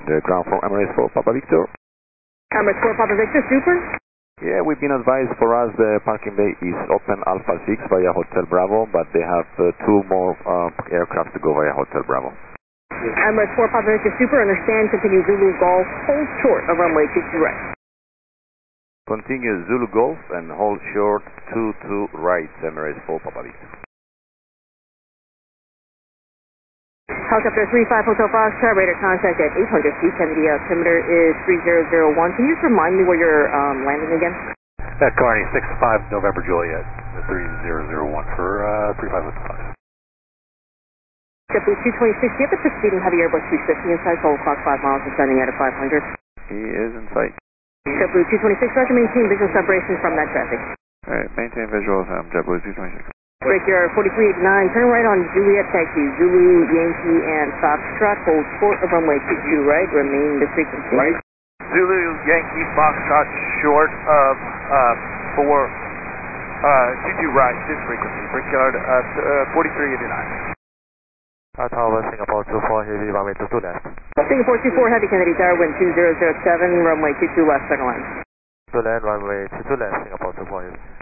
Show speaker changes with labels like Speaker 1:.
Speaker 1: ground from Emirates for Papa Victor.
Speaker 2: Emirates 4 Papa Victor, super.
Speaker 1: Yeah, we've been advised for us the parking bay is open Alpha 6 via Hotel Bravo, but they have 2 more aircraft to go via Hotel Bravo.
Speaker 2: Emirates 4 Papa Victor, super, understand, continue Zulu Golf, hold short of runway 22 right.
Speaker 1: Continue Zulu Golf and hold short 22 right, Emirates 4 Papa Victor.
Speaker 2: Helicopter 35 Hotel Foxtrot, radar contact at 800 feet, Kennedy altimeter is 3001. Can you just remind me where you're landing again?
Speaker 3: At Carney 65 November Juliet, 3001 for 35 Hotel Fox.
Speaker 2: JetBlue 226, do you have the preceding heavy Airbus 350 inside, hold clock 5 miles, descending at a 500?
Speaker 1: He is in sight.
Speaker 2: JetBlue 226, roger, maintain visual separation from that traffic.
Speaker 1: Alright, maintain visuals, JetBlue 226.
Speaker 2: Break your 4389, turn right on Juliet taxi, Zulu, Yankee, and Foxtrot, hold short of runway 22 right, remain the frequency.
Speaker 4: Right. Zulu, Yankee, Foxtrot, short of 22 right, this frequency, Brickyard 4389.
Speaker 3: Tower Singapore 24 Heavy, runway 22 left.
Speaker 2: Singapore 24 Heavy, Kennedy Tower, wind 2007, runway 22 left, second line.
Speaker 3: To land runway 22 left, Singapore 24 Heavy.